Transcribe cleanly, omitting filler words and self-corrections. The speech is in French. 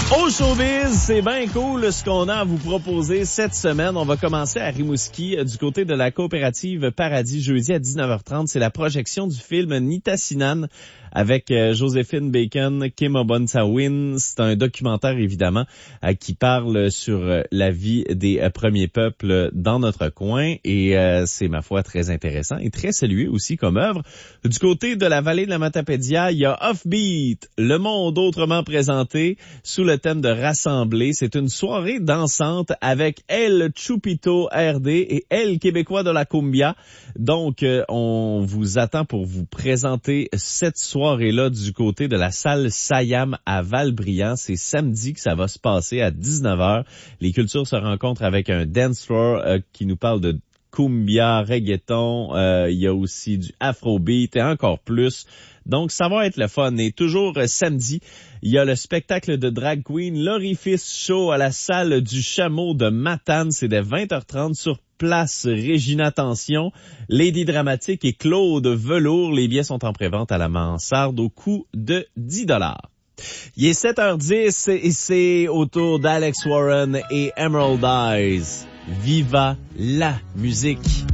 Au showbiz, c'est bien cool ce qu'on a à vous proposer cette semaine. On va commencer à Rimouski, du côté de la coopérative Paradis, jeudi à 19h30. C'est la projection du film Nitassinan avec Joséphine Bacon, Kim Obonsawin. C'est un documentaire, évidemment, qui parle sur la vie des premiers peuples dans notre coin. Et c'est, ma foi, très intéressant et très salué aussi comme œuvre. Du côté de la vallée de la Matapédia, il y a Offbeat, le monde autrement présenté, sous le thème de rassembler. C'est une soirée dansante avec El Chupito RD et El Québécois de la Cumbia. Donc, on vous attend pour vous présenter cette soirée-là du côté de la salle Siam à Val-Brillant. C'est samedi que ça va se passer à 19h. Les cultures se rencontrent avec un dance floor qui nous parle de cumbia, reggaeton, il y a aussi du afrobeat et encore plus. Donc, ça va être le fun. Et toujours samedi, il y a le spectacle de drag queen L'Orifice Show à la salle du Chameau de Matane. C'est dès 20h30 sur place Régina Tension, Lady Dramatique et Claude Velours. Les billets sont en prévente à la mansarde au coût de 10$. Il est 7h10 et c'est au tour d'Alex Warren et Emerald Eyes. Viva la musique!